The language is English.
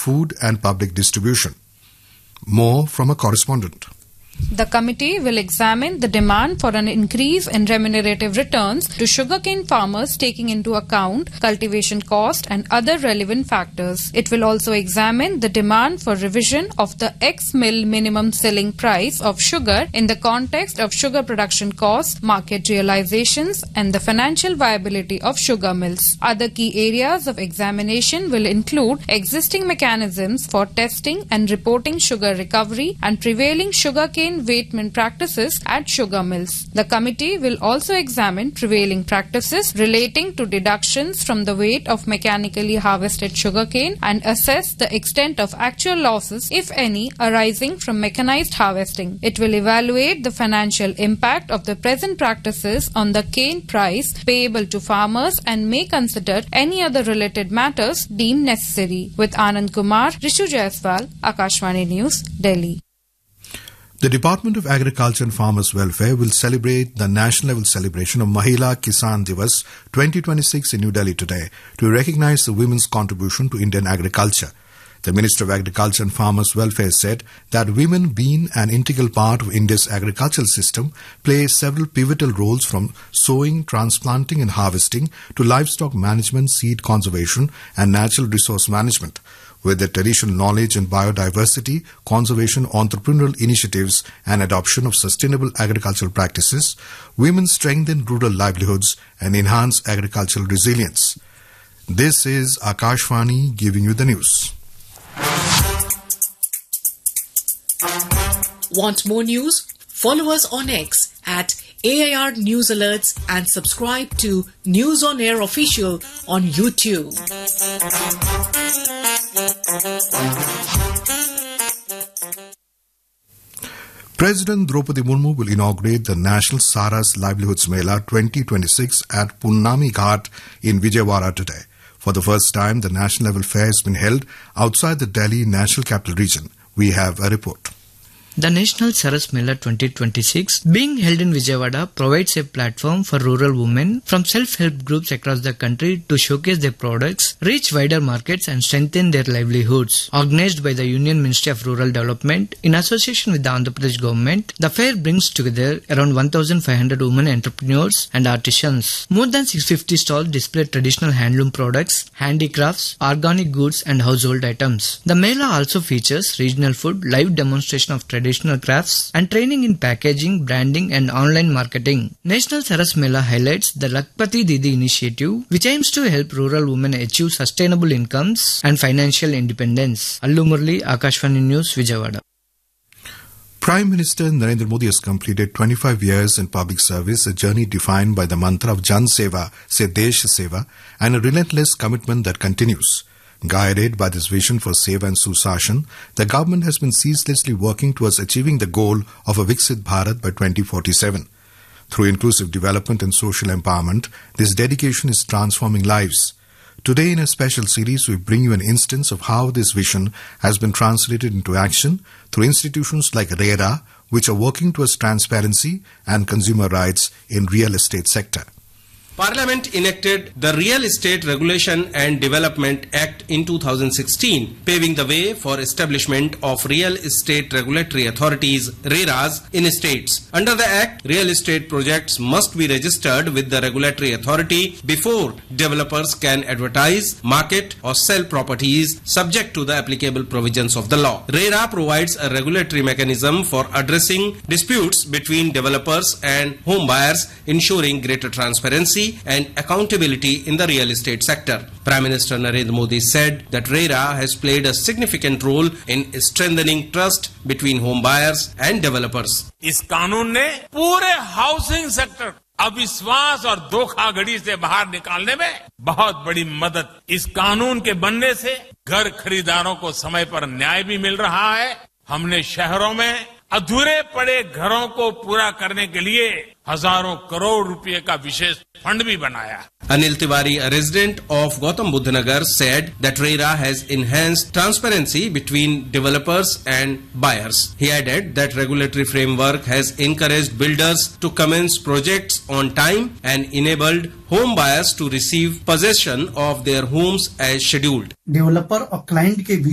food and public distribution. More from a correspondent. The committee will examine the demand for an increase in remunerative returns to sugarcane farmers, taking into account cultivation cost and other relevant factors. It will also examine the demand for revision of the ex-mill minimum selling price of sugar in the context of sugar production costs, market realizations, and the financial viability of sugar mills. Other key areas of examination will include existing mechanisms for testing and reporting sugar recovery and prevailing sugarcane weightment practices at sugar mills. The committee will also examine prevailing practices relating to deductions from the weight of mechanically harvested sugarcane and assess the extent of actual losses, if any, arising from mechanized harvesting. It will evaluate the financial impact of the present practices on the cane price payable to farmers and may consider any other related matters deemed necessary. With Anand Kumar, Rishu Jaiswal, Akashvani News, Delhi. The Department of Agriculture and Farmers Welfare will celebrate the national level celebration of Mahila Kisan Divas 2026 in New Delhi today to recognize the women's contribution to Indian agriculture. The Minister of Agriculture and Farmers Welfare said that women, being an integral part of India's agricultural system, play several pivotal roles from sowing, transplanting and harvesting to livestock management, seed conservation and natural resource management. With their traditional knowledge in biodiversity, conservation, entrepreneurial initiatives and adoption of sustainable agricultural practices, women strengthen rural livelihoods and enhance agricultural resilience. This is Akashvani giving you the news. Want more news? Follow us on X at AIR News Alerts and subscribe to News on Air Official on YouTube. President Draupadi Murmu will inaugurate the National Saras Livelihoods Mela 2026 at Punnami Ghat in Vijayawada today. For the first time, the national level fair has been held outside the Delhi National Capital Region. We have a report. The National Saras Mela 2026 being held in Vijayawada provides a platform for rural women from self-help groups across the country to showcase their products, reach wider markets and strengthen their livelihoods. Organized by the Union Ministry of Rural Development in association with the Andhra Pradesh government, the fair brings together around 1,500 women entrepreneurs and artisans. More than 650 stalls display traditional handloom products, handicrafts, organic goods and household items. The Mela also features regional food, live demonstration of traditional crafts and training in packaging, branding and online marketing. National Saras Mela highlights the Lakpati Didi initiative, which aims to help rural women achieve sustainable incomes and financial independence. Allu Murli, Akashvani News, Vijayawada. Prime Minister Narendra Modi has completed 25 years in public service, a journey defined by the mantra of Jan Seva Se Desh Seva and a relentless commitment that continues. Guided by this vision for Seva and Susashan, the government has been ceaselessly working towards achieving the goal of a Viksit Bharat by 2047. Through inclusive development and social empowerment, this dedication is transforming lives. Today in a special series, we bring you an instance of how this vision has been translated into action through institutions like RERA, which are working towards transparency and consumer rights in real estate sector. Parliament enacted the Real Estate Regulation and Development Act in 2016, paving the way for establishment of Real Estate Regulatory Authorities (RERAs) in states. Under the Act, real estate projects must be registered with the regulatory authority before developers can advertise, market or sell properties subject to the applicable provisions of the law. RERA provides a regulatory mechanism for addressing disputes between developers and home buyers, ensuring greater transparency and accountability in the real estate sector. Prime Minister Narendra Modi said that RERA has played a significant role in strengthening trust between home buyers and developers. इस कानून ने पूरे housing sector अविश्वास और धोखाधड़ी से बाहर निकालने में बहुत बड़ी मदद। इस कानून के बनने से घर खरीदारों को समय पर न्याय भी मिल रहा है। हमने शहरों में अधूरे पड़े घरों को पूरा करने के लिए हजारों करोड़ रुपए का विशेष फंड भी बनाया। Anil Tiwari, a resident of Gautam Buddha Nagar, said that RERA has enhanced transparency between developers and buyers. He added that regulatory framework has encouraged builders to commence projects on time and enabled home buyers to receive possession of their homes as scheduled. Developer और client के